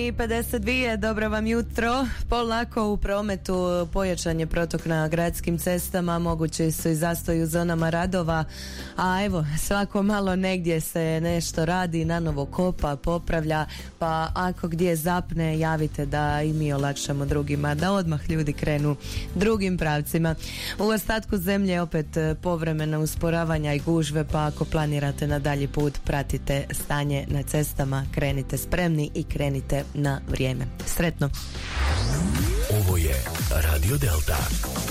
7:52, dobro vam jutro. Polako u prometu, pojačan je protok na gradskim cestama, mogući su i zastoj u zonama radova, a evo, svako malo negdje se nešto radi, nanovo kopa, popravlja, pa ako gdje zapne, javite da i mi olakšamo drugima, da odmah ljudi krenu drugim pravcima. U ostatku zemlje opet povremeno usporavanja i gužve, pa ako planirate na dalji put, pratite stanje na cestama, krenite spremni i krenite na vrijeme. Sretno! Ovo je Radio Delta.